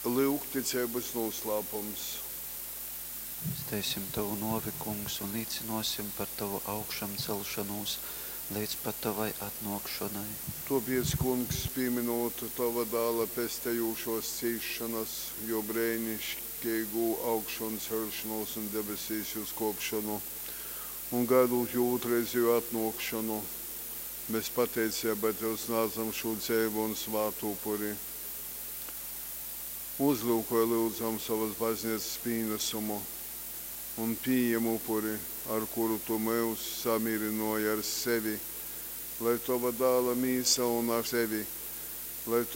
Lūgticības noslēpums. Mēs teiksim Tavu novi, kungs, un līdzinosim par Tavu augšām celšanos līdz pat Tavai atnākšanai. Topies, kungs, pieminot Tava dēla pestējošos cīšanas, jo brēnišķīgu augšanu celšanos un debesīs uzkopšanu, un gaidot jūtreizīgu atnākšanu, mēs pateicībai Tev sniedzam šo dzīvu un svātu upuri. Uzlūkoja lūdzam savas baznīcas pienesumu un pieejam upuri, ar kuru Tu mūs samierinoji ar sevi, lai Tava dēla mīsa un ar sevi, lai